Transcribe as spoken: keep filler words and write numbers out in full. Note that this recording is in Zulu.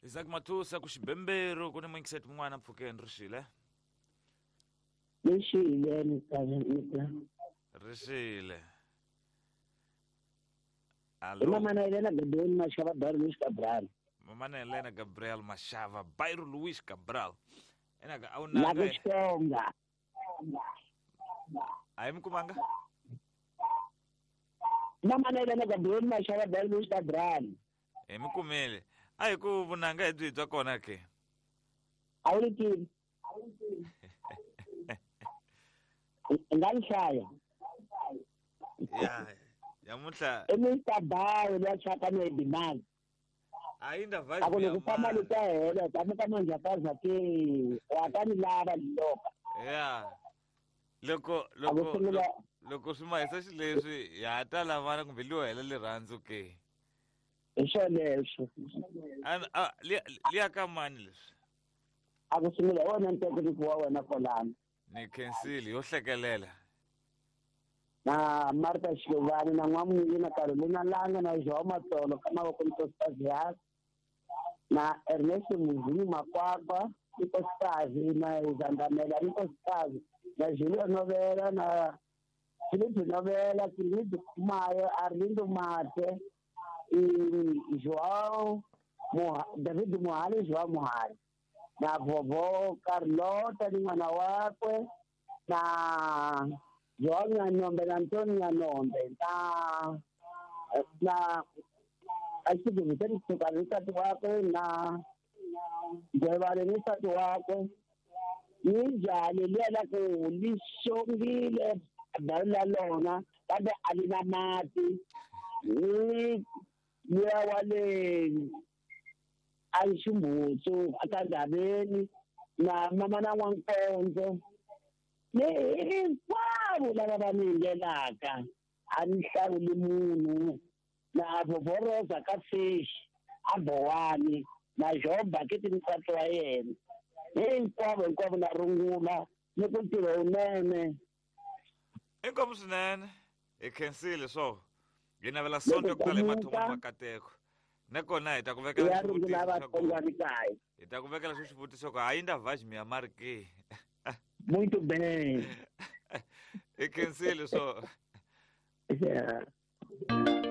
Isaac Matusa ku xibembero ku ni muingiseti mun'wana mpfhukeni rixile Rixile nika rixile Ina allo mana Helena Gabriel Mashava Bairo Luis Cabral mamana Helena Gabriel Mashava Bairo Luis Cabral ena ga la awunanga kushonga ayi mkumanga Ina mana Helena Gabriel Mashava Bairo Luis Cabral e mikumele ayi ku vunanga hi byi bya kona ke awuliki ngalishaya ya ya mutla eMr Bayo la chaka no demand ayinda vazi akulokufama leta hela tamuka manje akaza ke wakani lava loka ya loko loko loko- loko swi mahisa xileswi ya ta lavana kumbe liyo hela lirhandzu ke isho leswo An- a- liya liya ka mani leswi akusungula wona ntekelo wa wena kolana ni khensile yo hlekelela na Martha Shivani na n'wamwini na Carolina Langa na Joao Matsolo kama va Nkosikazi na Ernest Muzini Makwakwa Nkosikazi na Zandamela Nkosikazi na Julio Novela na Philip Novela Philip Kumayo Arlindo Mate i Joao Moha- David Mohale Joao Mohale na Vovo Carlota ni mwana wakwe na Joao Nyanombe na Antonio Nyanombe na na asikuvuta msukani wako na jevale nisatu wako ninjani lela ku lishongile dala lona kabe alina mati ni ya wale aishumbutsu akandabeni na mama na wankonzo ne kwabo laba baningelaka anihlawuli munhu na vovoroza ka fish abowani na jomba kiti mtsato wa yena hinkwavo hinkwavo na rungula ni ku tirha unene inkomu swinene hi khensile so hi navela sonto yo ku tala hi mathomoni makateko nakona hi ta ku vekela ya rungula swivutiso swa ku vatsongwani kaya hi ta ku vekela swi swivutiso ku hayi nda vaji mi ya mari ke muito bem hi khensile so yeah.